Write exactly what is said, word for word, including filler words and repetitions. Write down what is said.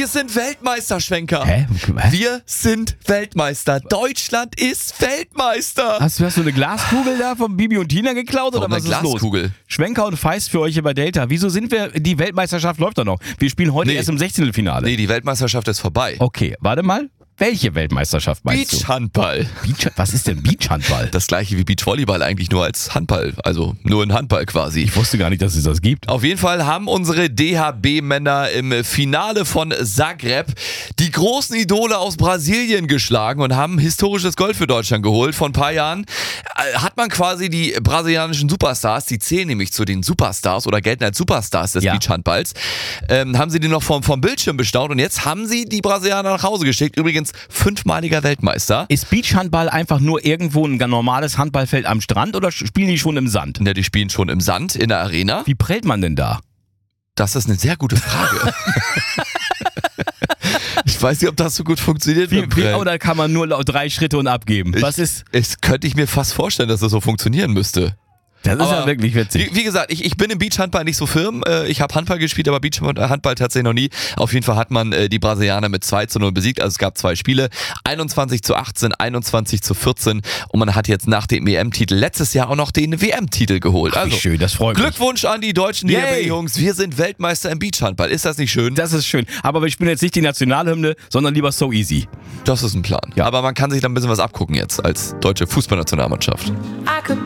Wir sind Weltmeister, Schwenker. Hä? Wir sind Weltmeister. Deutschland ist Weltmeister. Hast du, hast du eine Glaskugel da von Bibi und Tina geklaut oder Warum was eine ist los? Glaskugel? Schwenker und Feist für euch hier bei Delta. Wieso sind wir, die Weltmeisterschaft läuft doch noch. Wir spielen heute Nee. erst im Sechzehntelfinale. Nee, die Weltmeisterschaft ist vorbei. Okay, warte mal. Welche Weltmeisterschaft meinst du? Beachhandball. Beach, was ist denn Beachhandball? Das gleiche wie Beachvolleyball, eigentlich nur als Handball. Also nur ein Handball quasi. Ich wusste gar nicht, dass es das gibt. Auf jeden Fall haben unsere D H B-Männer im Finale von Zagreb die großen Idole aus Brasilien geschlagen und haben historisches Gold für Deutschland geholt. Vor ein paar Jahren äh, hat man quasi die brasilianischen Superstars, die zählen nämlich zu den Superstars oder gelten als Superstars des Ja. Beachhandballs, ähm, haben sie die noch vom, vom Bildschirm bestaunt und jetzt haben sie die Brasilianer nach Hause geschickt. Übrigens fünfmaliger Weltmeister. Ist Beachhandball einfach nur irgendwo ein normales Handballfeld am Strand oder spielen die schon im Sand? Ja, die spielen schon im Sand in der Arena. Wie prellt man denn da? Das ist eine sehr gute Frage. Ich weiß nicht, ob das so gut funktioniert. Wie, mit wie, Prellen. oder kann man nur laut drei Schritte und abgeben? Was ist? Es könnte ich mir fast vorstellen, dass das so funktionieren müsste. Das ist Aber ja wirklich witzig. Wie, wie gesagt, ich, ich bin im Beachhandball nicht so firm. Äh, Ich habe Handball gespielt, aber Beachhandball tatsächlich noch nie. Auf jeden Fall hat man äh, die Brasilianer mit zwei zu null besiegt. Also es gab zwei Spiele. einundzwanzig zu achtzehn, einundzwanzig zu vierzehn. Und man hat jetzt nach dem E M-Titel letztes Jahr auch noch den W M-Titel geholt. Ach, wie Also schön, das freut mich. Glückwunsch an die deutschen D H Yay. B-Jungs. Wir sind Weltmeister im Beachhandball. Ist das nicht schön? Das ist schön. Aber wir spielen jetzt nicht die Nationalhymne, sondern lieber So Easy. Das ist ein Plan. Ja. Aber man kann sich da ein bisschen was abgucken jetzt als deutsche Fußballnationalmannschaft. I could